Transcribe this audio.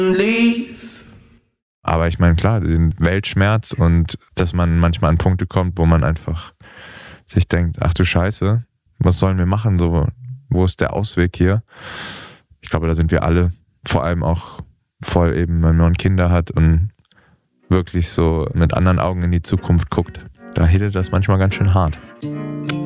Aber ich meine, klar, den Weltschmerz und dass man manchmal an Punkte kommt, wo man einfach sich denkt, ach du Scheiße, was sollen wir machen? So, wo ist der Ausweg hier? Ich glaube, da sind wir alle, vor allem auch voll eben, wenn man Kinder hat und wirklich so mit anderen Augen in die Zukunft guckt. Da hittet das manchmal ganz schön hart.